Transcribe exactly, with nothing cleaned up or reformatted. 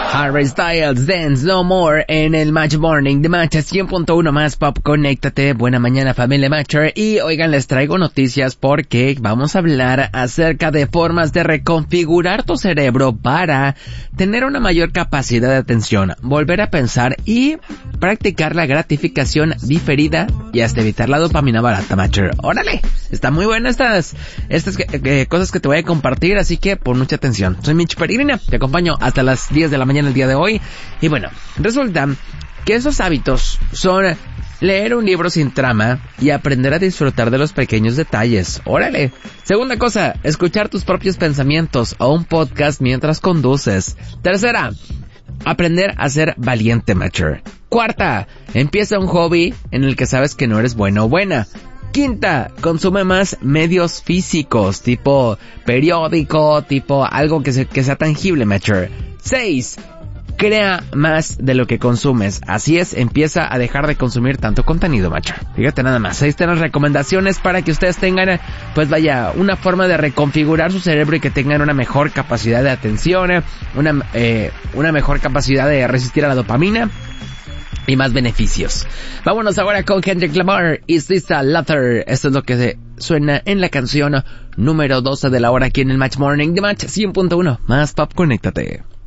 Harry Styles, Dance No More en el Match Morning de Match cien punto uno más Pop. Conéctate, buena mañana familia Matcher. Y oigan, les traigo noticias porque vamos a hablar acerca de formas de reconfigurar tu cerebro para tener una mayor capacidad de atención, volver a pensar y practicar la gratificación diferida y hasta evitar la dopamina barata, Matcher. ¡Órale! Están muy buenas estas, estas eh, cosas que te voy a compartir, así que pon mucha atención. Soy Mitch Peregrina, te acompaño hasta las diez de la mañana el día de hoy. Y bueno, resulta que esos hábitos son leer un libro sin trama y aprender a disfrutar de los pequeños detalles. ¡Órale! Segunda cosa, escuchar tus propios pensamientos o un podcast mientras conduces. Tercera, aprender a ser valiente, Matcher. Cuarta, empieza un hobby en el que sabes que no eres bueno o buena. Quinta, consume más medios físicos, tipo periódico, tipo algo que, se, que sea tangible, Matcher. Seis, crea más de lo que consumes. Así es, empieza a dejar de consumir tanto contenido, Matcher. Fíjate nada más, ahí están las recomendaciones para que ustedes tengan, pues vaya, una forma de reconfigurar su cerebro y que tengan una mejor capacidad de atención, una, eh, una mejor capacidad de resistir a la dopamina y más beneficios. Vámonos ahora con Kendrick Lamar, Is This a Letter? Esto es lo que se suena en la canción número doce de la hora aquí en el Match Morning de Match cien punto uno más Pop. Conéctate.